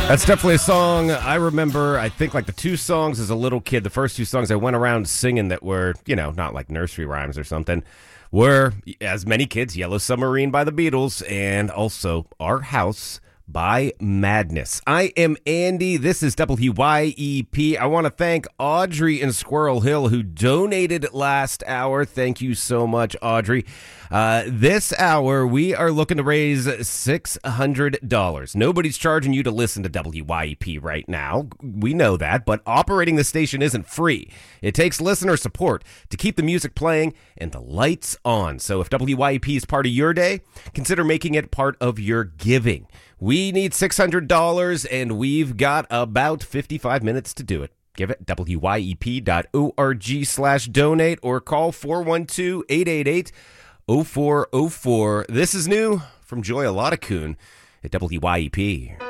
That's definitely a song I remember. I think like the two songs as a little kid, the first two songs I went around singing that were, not like nursery rhymes or something, were, as many kids, Yellow Submarine by the Beatles and also Our House by Madness. I am Andy. This is WYEP. I want to thank Audrey in Squirrel Hill who donated last hour. Thank you so much, Audrey. This hour, we are looking to raise $600. Nobody's charging you to listen to WYEP right now. We know that, but operating the station isn't free. It takes listener support to keep the music playing and the lights on. So if WYEP is part of your day, consider making it part of your giving. We need $600, and we've got about 55 minutes to do it. Give it wyep.org/donate or call 412-888-0404. This is new from Joy Alatacoon at WYEP.